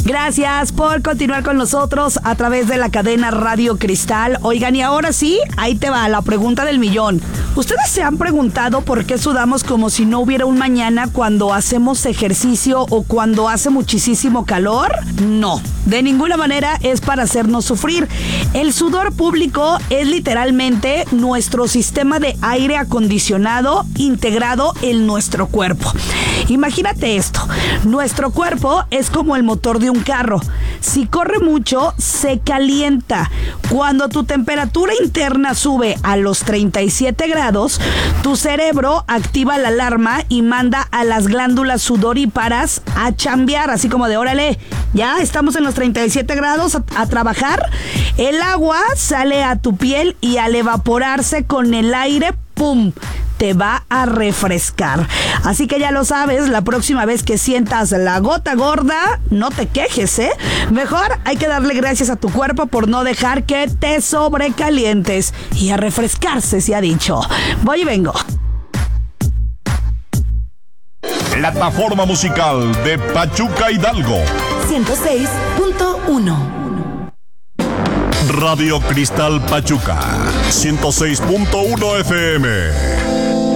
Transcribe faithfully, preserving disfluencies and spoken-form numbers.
Gracias por continuar con nosotros a través de la cadena Radio Cristal. Oigan, y ahora sí, ahí te va la pregunta del millón. ¿Ustedes se han preguntado por qué sudamos como si no hubiera un mañana cuando hacemos ejercicio o cuando hace muchísimo calor? No, de ninguna manera es para hacernos sufrir. El sudor público es literalmente nuestro sistema de aire acondicionado integrado en nuestro cuerpo. Imagínate esto, nuestro cuerpo es como el motor de un carro. Si corre mucho, se calienta. Cuando tu temperatura interna sube a los treinta y siete grados, tu cerebro activa la alarma y manda a las glándulas sudoríparas a chambear, así como de órale, ya estamos en los treinta y siete grados a, a trabajar. El agua sale a tu piel y al evaporarse con el aire, ¡pum!, te va a refrescar. Así que ya lo sabes, la próxima vez que sientas la gota gorda, no te quejes, ¿eh? Mejor hay que darle gracias a tu cuerpo por no dejar que te sobrecalientes. Y a refrescarse, se ha dicho. Voy y vengo. Plataforma musical de Pachuca Hidalgo. ciento seis punto uno. Radio Cristal Pachuca. ciento seis punto uno F M.